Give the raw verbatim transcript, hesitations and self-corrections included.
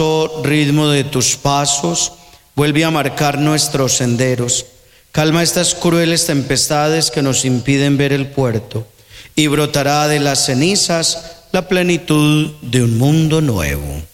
ritmo de tus pasos, vuelve a marcar nuestros senderos. Calma estas crueles tempestades que nos impiden ver el puerto, y brotará de las cenizas la plenitud de un mundo nuevo.